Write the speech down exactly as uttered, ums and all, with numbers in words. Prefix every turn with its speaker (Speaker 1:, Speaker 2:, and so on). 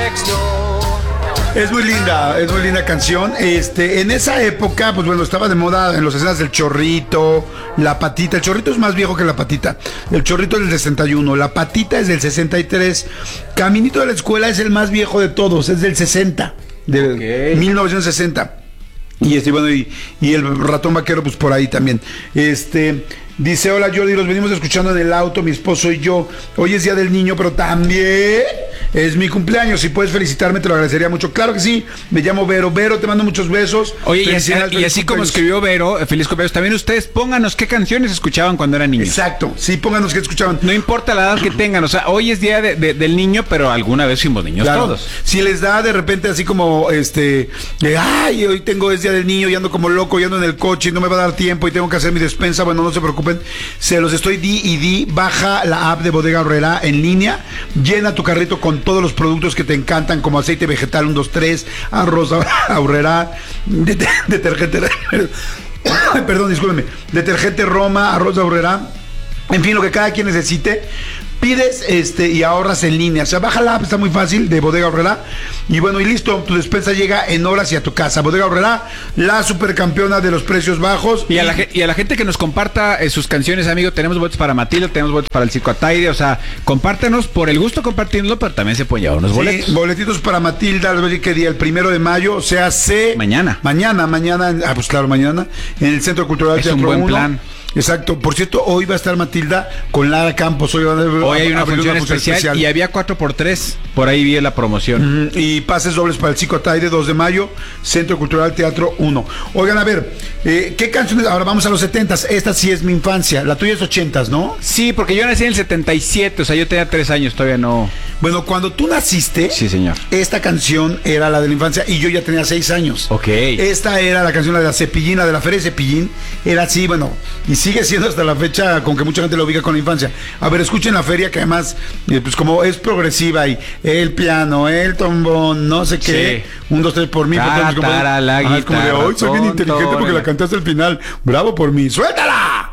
Speaker 1: Es muy linda, es muy linda canción. Este, en esa época, pues bueno, estaba de moda en los escenas del Chorrito, La Patita. El Chorrito es más viejo que La Patita. El Chorrito es del sesenta y uno, La Patita es del sesenta y tres. Caminito de la Escuela es el más viejo de todos, es del sesenta, de okay. mil novecientos sesenta. Y este, bueno, y, y el Ratón Vaquero, pues por ahí también. Este, dice, hola Jordi, los venimos escuchando en el auto, mi esposo y yo. Hoy es Día del Niño, pero también es mi cumpleaños. Si puedes felicitarme, te lo agradecería mucho. Claro que sí, me llamo Vero. Vero, te mando muchos besos.
Speaker 2: Oye, y así, y así como escribió Vero, feliz cumpleaños, también ustedes pónganos qué canciones escuchaban cuando eran niños.
Speaker 1: Exacto, sí, pónganos qué escuchaban.
Speaker 2: No importa la edad que tengan, o sea, hoy es Día de, de, del Niño, pero alguna vez fuimos niños claro. todos.
Speaker 1: Si les da de repente así como, este, de, ay, hoy tengo es Día del Niño y ando como loco y ando en el coche y no me va a dar tiempo y tengo que hacer mi despensa, bueno, no se preocupen, se los estoy di y di, baja la app de Bodega Aurrerá en línea, llena tu carrito con todos los productos que te encantan, como aceite vegetal uno, dos, tres, arroz Aurrerá, det detergente, perdón, discúlpenme, detergente Roma, arroz Aurrerá, en fin, lo que cada quien necesite. Pides este y ahorras en línea. O sea, baja la app, está muy fácil, de Bodega Aurrerá. Y bueno, y listo, tu despensa llega en horas y a tu casa. Bodega Aurrerá, la supercampeona de los precios bajos.
Speaker 2: Y a la, y a la gente que nos comparta eh, sus canciones, amigo, tenemos boletos para Matilda, tenemos boletos para el Circo Ataide. O sea, compártenos por el gusto compartiéndolo, pero también se pueden llevar unos boletos.
Speaker 1: Sí, boletitos para Matilda, ¿qué día? El primero de mayo, o sea, se...
Speaker 2: Mañana.
Speaker 1: Mañana, mañana, ah, pues claro, mañana, en el Centro Cultural
Speaker 2: es Teatro un buen uno. Plan.
Speaker 1: Exacto. Por cierto, hoy va a estar Matilda con Lara Campos. Hoy,
Speaker 2: hoy hay una función, una función especial, especial y había cuatro por tres. Por ahí vi la promoción.
Speaker 1: Uh-huh. Y pases dobles para el Circo Ataide, dos de mayo, Centro Cultural Teatro uno. Oigan, a ver, eh, ¿qué canciones? Ahora vamos a los setentas. Esta sí es mi infancia. La tuya es ochentas, ¿no?
Speaker 2: Sí, porque yo nací en el setenta y siete. O sea, yo tenía tres años, todavía no.
Speaker 1: Bueno, cuando tú naciste,
Speaker 2: sí, señor,
Speaker 1: esta canción era la de la infancia y yo ya tenía seis años.
Speaker 2: Ok.
Speaker 1: Esta era la canción, la de la Cepillín, la de la Feria de Cepillín. Era así, bueno, y sigue siendo hasta la fecha con que mucha gente lo ubica con la infancia. A ver, escuchen la feria, que además, eh, pues como es progresiva y el piano, el trombón, no sé qué. Sí. Un, dos, tres por mí.
Speaker 2: Cara,
Speaker 1: por
Speaker 2: tara, la
Speaker 1: ah, es como de hoy soy bien inteligente porque la cantaste al final. Bravo por mí. ¡Suéltala!